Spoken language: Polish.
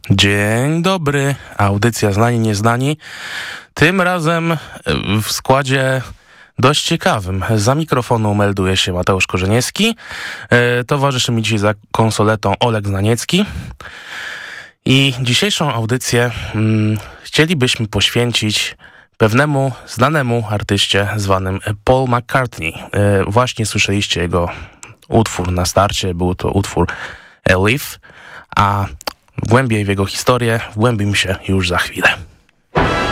Dzień dobry, audycja Znani Nieznani. Tym razem w składzie dość ciekawym. Za mikrofonu melduje się Mateusz Korzeniewski. Towarzyszy mi dzisiaj za konsoletą Oleg Znaniecki. I dzisiejszą audycję chcielibyśmy poświęcić pewnemu znanemu artyście zwanym Paul McCartney. Właśnie słyszeliście jego utwór na starcie, był to utwór Live, a głębiej w jego historię wgłębimy się już za chwilę.